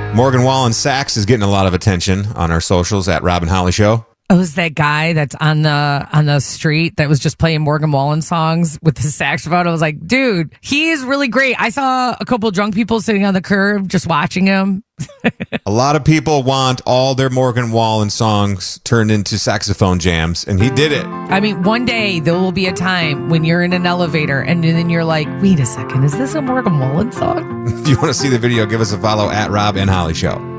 Morgan Wallen sax is getting a lot of attention on our socials at Rob and Holly Show. Oh, is that guy that's on the street that was just playing Morgan Wallen songs with his saxophone? I was like, dude, he is really great. I saw a couple drunk people sitting on the curb just watching him. A lot of people want all their Morgan Wallen songs turned into saxophone jams, and he did it. I mean, one day there will be a time when you're in an elevator and then you're like, wait a second, is this a Morgan Wallen song? If you want to see the video, give us a follow at Rob and Holly Show.